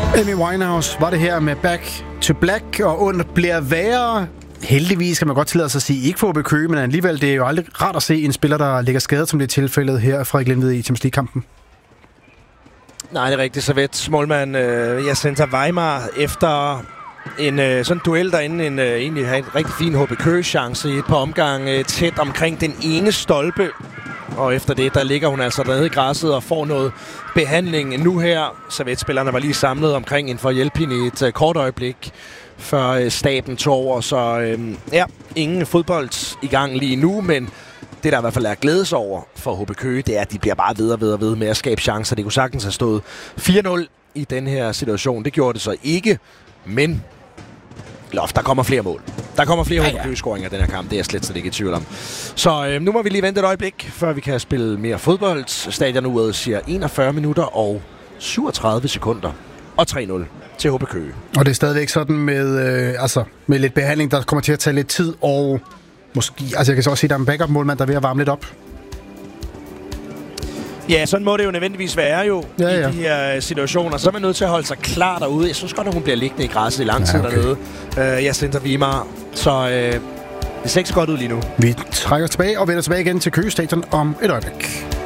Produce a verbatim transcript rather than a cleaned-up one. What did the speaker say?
Amy Winehouse var det her med Back to Black, og ondt bliver værre. Heldigvis kan man godt tillade sig at sige, ikke for O B Køge, men alligevel det er jo aldrig rart at se en spiller, der ligger skadet, som det er tilfældet her fra Glenved i Champions League-kampen. Nej, det er rigtigt. Servets målmand øh, Jacinta Weimar efter en øh, sådan duel derinde, en, øh, egentlig havde en rigtig fin H B Køge-chance i et par omgange øh, tæt omkring den ene stolpe. Og efter det, der ligger hun altså dernede i græsset og får noget behandling nu her. Servets-spillerne var lige samlet omkring hende for at hjælpe hende i et øh, kort øjeblik, før øh, staben tog over. Så øh, ja, ingen fodbold i gang lige nu, men det, der i hvert fald er glædes over for H B Køge, det er, at de bliver bare ved og ved og ved med at skabe chancer. Det kunne sagtens have stået fire nul i den her situation. Det gjorde det så ikke, men loft, der kommer flere mål. Der kommer flere H B Køge-scoringer i den her kamp. Det er jeg slet slet ikke i tvivl om. Så øh, nu må vi lige vente et øjeblik, før vi kan spille mere fodbold. Stadionuret siger enogfyrre minutter og syvogtredive sekunder og tre nul til H B Køge. Og det er stadigvæk sådan med, øh, altså, med lidt behandling, der kommer til at tage lidt tid, og måske, altså jeg kan så også sige, at der er en backup-målmand, der er ved at varme lidt op. Ja, sådan må det jo nødvendigvis være jo ja, ja. i de her situationer. Så er man nødt til at holde sig klar derude. Jeg synes godt, at hun bliver liggende i græsset i lang tid ja, okay. dernede. Uh, jeg sender Weimar. Så uh, det ser ikke så godt ud lige nu. Vi trækker tilbage og vender tilbage igen til Køge Stadion om et øjeblik.